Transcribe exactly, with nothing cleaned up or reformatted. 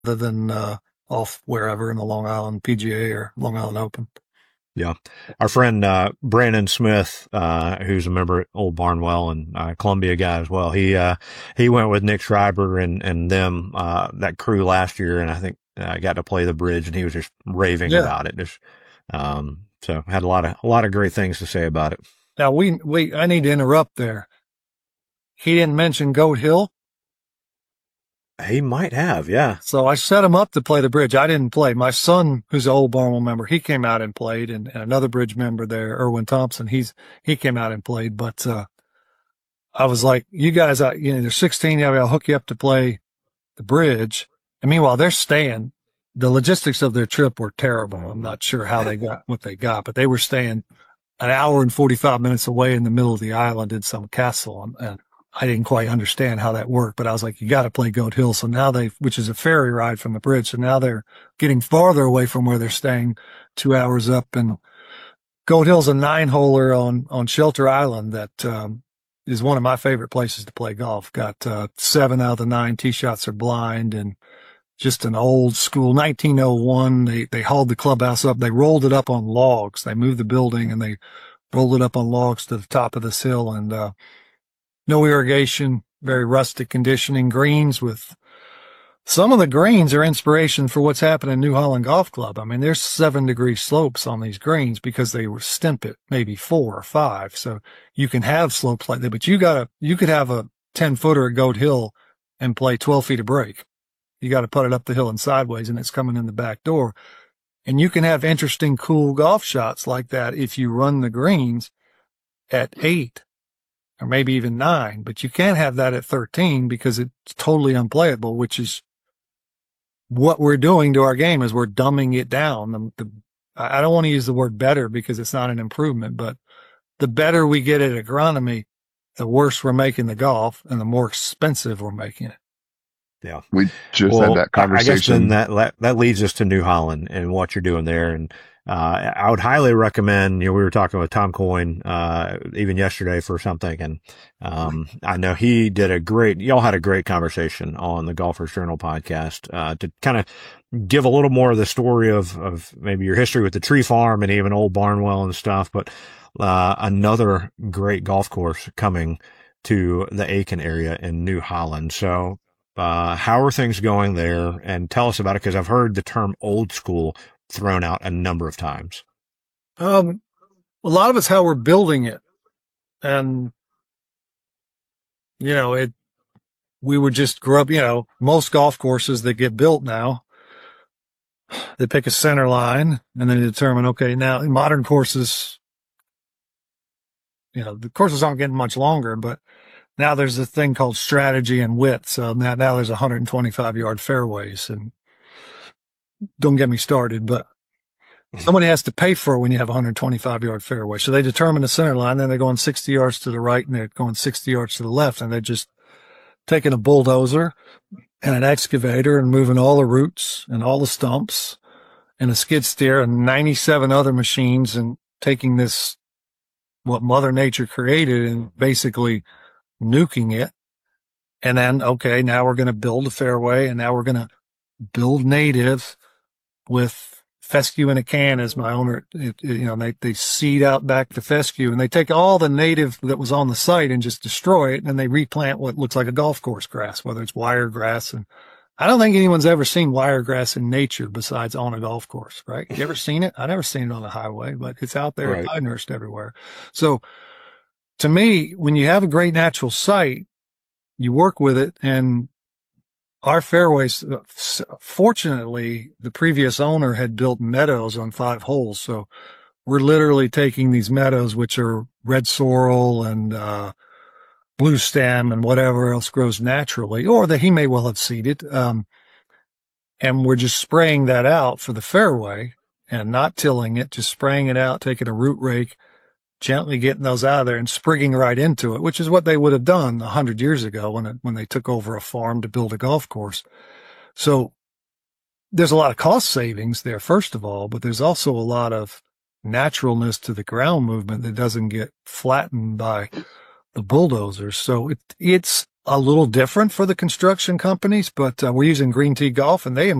rather than uh, off wherever in the Long Island P G A or Long Island Open. Yeah. Our friend, uh, Brandon Smith, uh, who's a member at Old Barnwell and, uh, Columbia guy as well. He, uh, he went with Nick Schreiber and, and them, uh, that crew last year. And I think, uh, got to play the bridge and he was just raving Yeah. about it. Just, um, so had a lot of, a lot of great things to say about it. Now we, we, I need to interrupt there. He didn't mention Goat Hill. He might have, yeah. So I set him up to play the bridge. I didn't play. My son, who's an Old Barnwell member, he came out and played, and, and another bridge member there, Erwin Thompson, he's, he came out and played. But, uh, I was like, you guys, I, you know, there's sixteen, yeah, I'll hook you up to play the bridge. And meanwhile, they're staying. The logistics of their trip were terrible. I'm not sure how they got what they got, but they were staying an hour and forty-five minutes away in the middle of the island in some castle. And, and I didn't quite understand how that worked, but I was like, you got to play Goat Hill. So now they, which is a ferry ride from the bridge. So now they're getting farther away from where they're staying, two hours up. And Goat Hill's a nine holer on, on Shelter Island that, um, is one of my favorite places to play golf. Got, uh, seven out of the nine tee shots are blind and just an old school nineteen oh one. They, they hauled the clubhouse up. They rolled it up on logs. They moved the building and they rolled it up on logs to the top of this hill and, uh, no irrigation, very rustic conditioning, greens with some of the greens are inspiration for what's happening in New Holland Golf Club. I mean, there's seven degree slopes on these greens because they were stimp it, maybe four or five. So you can have slopes like that, but you gotta, you could have a ten footer at Goat Hill and play twelve feet of break. You got to put it up the hill and sideways and it's coming in the back door. And you can have interesting, cool golf shots like that if you run the greens at eight. Or maybe even nine, but you can't have that at thirteen because it's totally unplayable, which is what we're doing to our game is we're dumbing it down. The, the, I don't want to use the word better because it's not an improvement, but the better we get at agronomy, the worse we're making the golf and the more expensive we're making it. Yeah. We just well, had that conversation. I guess then that, that leads us to New Holland and what you're doing there. And, uh, I would highly recommend, you know, we were talking with Tom Coyne, uh, even yesterday for something. And, um, I know he did a great, y'all had a great conversation on the Golfers Journal podcast, uh, to kind of give a little more of the story of, of maybe your history with the tree farm and even Old Barnwell and stuff. But, uh, another great golf course coming to the Aiken area in New Holland. So, uh, how are things going there? And tell us about it, because I've heard the term old school thrown out a number of times. Um, a lot of it's how we're building it. And, you know, it, we would just grow up, you know, most golf courses that get built now, they pick a center line and then they determine, okay, now in modern courses, you know, the courses aren't getting much longer, but now there's a thing called strategy and width. So now, now there's one hundred twenty-five yard fairways, and don't get me started, but somebody has to pay for it when you have a one hundred twenty-five yard fairway. So they determine the center line, then they're going sixty yards to the right and they're going sixty yards to the left. And they're just taking a bulldozer and an excavator and moving all the roots and all the stumps and a skid steer and ninety-seven other machines and taking this, what Mother Nature created, and basically nuking it. And then, okay, now we're going to build a fairway and now we're going to build native with fescue in a can, as my owner, it, it, you know, they, they seed out back the fescue and they take all the native that was on the site and just destroy it. And they replant what looks like a golf course grass, whether it's wire grass. And I don't think anyone's ever seen wire grass in nature besides on a golf course, right? You ever seen it? I never seen it on the highway, but it's out there at Pinehurst everywhere. So to me, when you have a great natural site, you work with it. And our fairways, fortunately, the previous owner had built meadows on five holes. So we're literally taking these meadows, which are red sorrel and, uh, blue stem and whatever else grows naturally, or that he may well have seeded. Um, and we're just spraying that out for the fairway and not tilling it, just spraying it out, taking a root rake, gently getting those out of there and sprigging right into it, which is what they would have done a hundred years ago when it, when they took over a farm to build a golf course. So there's a lot of cost savings there, first of all, but there's also a lot of naturalness to the ground movement that doesn't get flattened by the bulldozers. So it, it's, a little different for the construction companies, but uh, we're using Green Tee Golf, and they